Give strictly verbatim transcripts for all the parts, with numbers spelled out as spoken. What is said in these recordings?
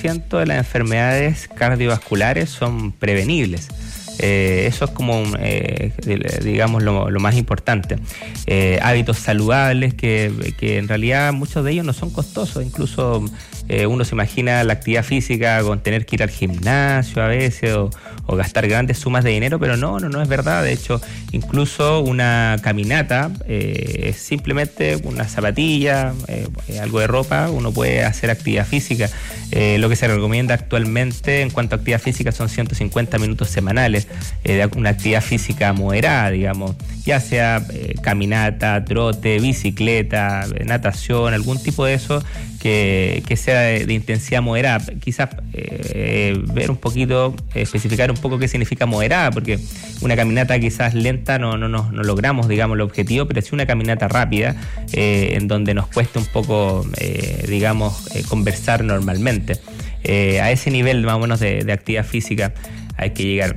ciento de las enfermedades cardiovasculares son prevenibles. Eh, eso es como, eh, digamos, lo, lo más importante. Eh, hábitos saludables que, que en realidad muchos de ellos no son costosos. Incluso eh, uno se imagina la actividad física con tener que ir al gimnasio a veces o, o gastar grandes sumas de dinero, pero no, no, no es verdad. De hecho, incluso una caminata, eh, es simplemente una zapatilla, eh, algo de ropa, uno puede hacer actividad física. Eh, lo que se recomienda actualmente en cuanto a actividad física son ciento cincuenta minutos semanales. Eh, de una actividad física moderada, digamos, ya sea eh, caminata, trote, bicicleta, natación, algún tipo de eso que, que sea de, de intensidad moderada. Quizás eh, ver un poquito, eh, especificar un poco qué significa moderada, porque una caminata quizás lenta no, no, no, no logramos, digamos, el objetivo, pero sí una caminata rápida, eh, en donde nos cueste un poco, eh, digamos, eh, conversar normalmente. Eh, a ese nivel más o menos de, de actividad física hay que llegar.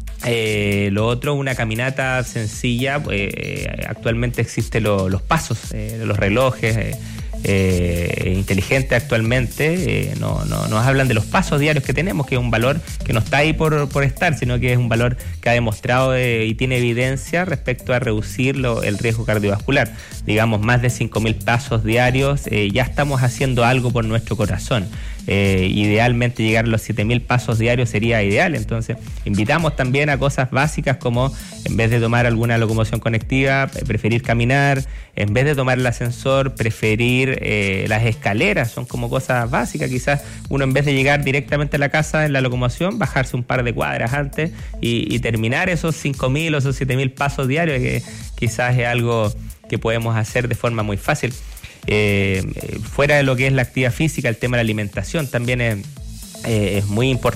Eh, lo otro, una caminata sencilla, eh, actualmente existen lo, los pasos, eh, los relojes eh, eh, inteligentes actualmente, eh, no, no, nos hablan de los pasos diarios que tenemos, que es un valor que no está ahí por, por estar, sino que es un valor que ha demostrado eh, y tiene evidencia respecto a reducir lo, el riesgo cardiovascular. Digamos, más de cinco mil pasos diarios, eh, ya estamos haciendo algo por nuestro corazón. Eh, idealmente llegar a los siete mil pasos diarios sería ideal. Entonces invitamos también a cosas básicas como, en vez de tomar alguna locomoción conectiva, preferir caminar, en vez de tomar el ascensor, preferir eh, las escaleras. Son como cosas básicas. Quizás uno, en vez de llegar directamente a la casa en la locomoción, bajarse un par de cuadras antes y, y terminar esos cinco mil o esos siete mil pasos diarios, que quizás es algo que podemos hacer de forma muy fácil. Eh, fuera de lo que es la actividad física, el tema de la alimentación también es, eh, es muy importante.